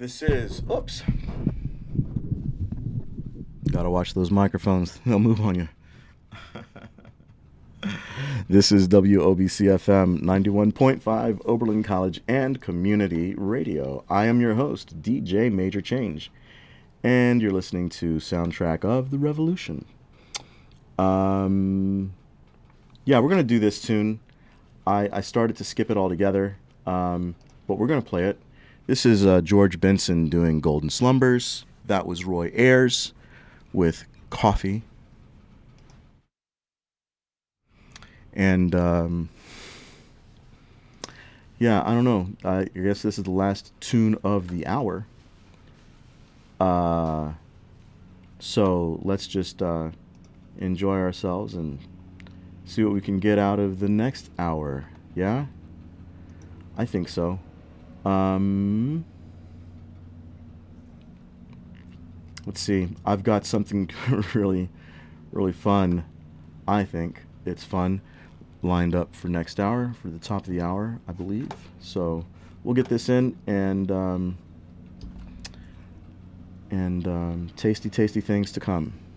This is, oops, gotta watch those microphones. They'll move on you. This is WOBC FM 91.5 Oberlin College and Community Radio. I am your host, DJ Major Change, and you're listening to Soundtrack of the Revolution. Yeah, we're gonna do this tune. I started to skip it altogether, but we're gonna play it. This is George Benson doing Golden Slumbers. That was Roy Ayers with Coffee. And yeah, I don't know. I guess this is the last tune of the hour. So let's just enjoy ourselves and see what we can get out of the next hour. Yeah? I think so. Let's see. I've got something really, really fun. I think it's fun lined up for next hour, for the top of the hour, I believe. So we'll get this in and tasty, tasty things to come.